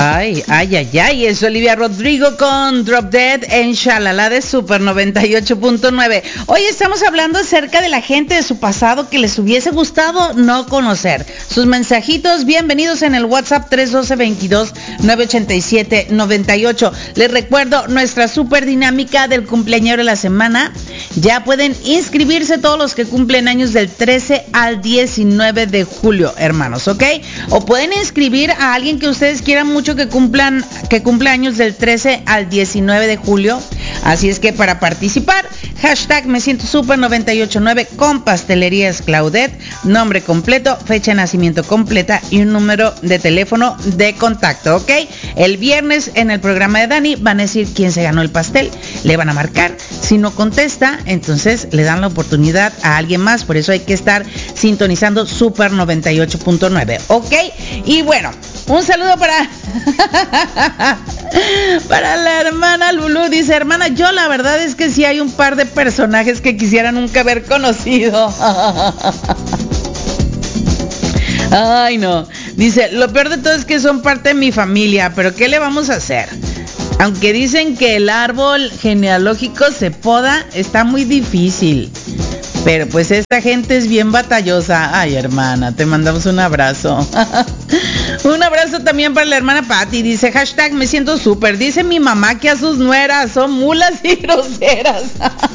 Ay, ay, ay, ay, es Olivia Rodrigo con Drop Dead en Shalala de Super 98.9. Hoy estamos hablando acerca de la gente de su pasado que les hubiese gustado no conocer. Sus mensajitos, bienvenidos en el WhatsApp 312-22-987-98. Les recuerdo nuestra super dinámica del cumpleañero de la semana. Ya pueden inscribirse todos los que cumplen años del 13 al 19 de julio, hermanos, ¿ok? O pueden inscribir a alguien que ustedes quieran mucho que cumple años del 13 al 19 de julio. Así es que para participar, hashtag me siento super 989 con Pastelerías Claudette, nombre completo, fecha de nacimiento completa y un número de teléfono de contacto, ¿ok? El viernes en el programa de Dani van a decir quién se ganó el pastel, le van a marcar, si no contesta, entonces le dan la oportunidad a alguien más, por eso hay que estar sintonizando Super 98.9, ¿ok? Y bueno, un saludo para la hermana Lulú. Dice, hermana, yo la verdad es que sí hay un par de personajes que quisiera nunca haber conocido. Ay, no. Dice, lo peor de todo es que son parte de mi familia, pero ¿qué le vamos a hacer? Aunque dicen que el árbol genealógico se poda, está muy difícil. Pero pues esta gente es bien batallosa. Ay, hermana, te mandamos un abrazo. Un abrazo también para la hermana Patti. Dice, hashtag me siento súper. Dice mi mamá que a sus nueras son mulas y groseras.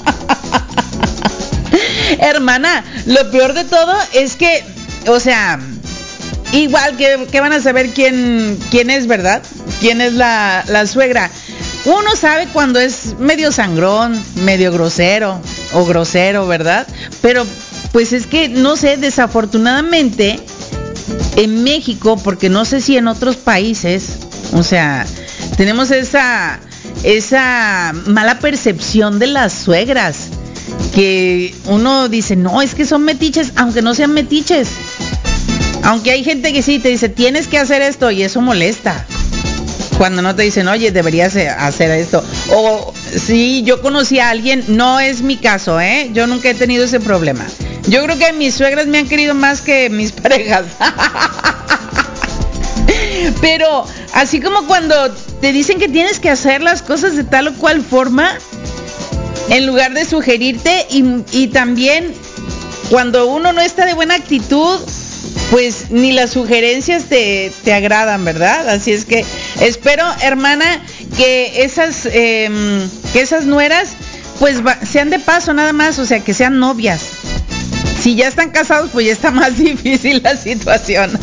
Hermana, lo peor de todo es que, o sea, igual que van a saber quién es, ¿verdad? ¿Quién es la suegra? Uno sabe cuando es medio sangrón, medio grosero o grosero, ¿verdad? Pero pues es que, no sé, desafortunadamente en México, porque no sé si en otros países, o sea, tenemos esa mala percepción de las suegras, que uno dice, no, es que son metiches, aunque no sean metiches. Aunque hay gente que sí te dice, tienes que hacer esto, y eso molesta. Cuando no te dicen, oye, deberías hacer esto. O sí, yo conocí a alguien, no es mi caso, yo nunca he tenido ese problema. Yo creo que mis suegras me han querido más que mis parejas. Pero así como cuando te dicen que tienes que hacer las cosas de tal o cual forma, en lugar de sugerirte, y también cuando uno no está de buena actitud, pues ni las sugerencias te agradan, ¿verdad? Así es que espero, hermana, que esas nueras pues sean de paso nada más, o sea, que sean novias. Si ya están casados, pues ya está más difícil la situación.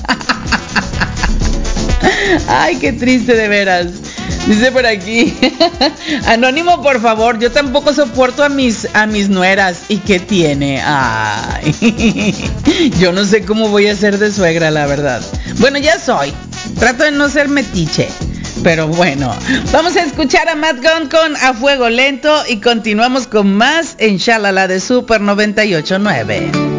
Ay, qué triste de veras. Dice por aquí, anónimo, por favor, yo tampoco soporto a mis nueras. ¿Y qué tiene? Ay, yo no sé cómo voy a ser de suegra, la verdad. Bueno, ya soy. Trato de no ser metiche. Pero bueno, vamos a escuchar a Matt Gunn con A Fuego Lento y continuamos con más en Shalala de Super 98.9.